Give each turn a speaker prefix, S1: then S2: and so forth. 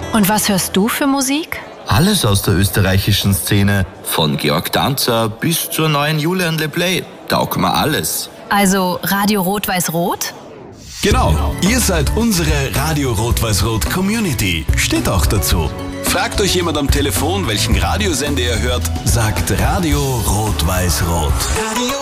S1: Und was hörst du für Musik?
S2: Alles aus der österreichischen Szene, von Georg Danzer bis zur neuen Julian LePlay. Taugt mir alles.
S1: Also Radio Rot-Weiß-Rot?
S3: Genau, ihr seid unsere Radio Rot-Weiß-Rot Community. Steht auch dazu. Fragt euch jemand am Telefon, welchen Radiosender ihr hört, sagt Radio Rot-Weiß-Rot.
S4: Radio